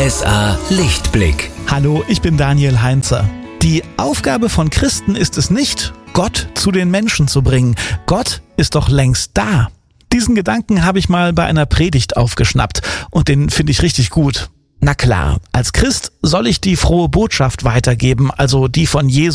RSA Lichtblick. Hallo, ich bin Daniel Heinzer. Die Aufgabe von Christen ist es nicht, Gott zu den Menschen zu bringen. Gott ist doch längst da. Diesen Gedanken habe ich mal bei einer Predigt aufgeschnappt und den finde ich richtig gut. Na klar, als Christ soll ich die frohe Botschaft weitergeben, also die von Jesus.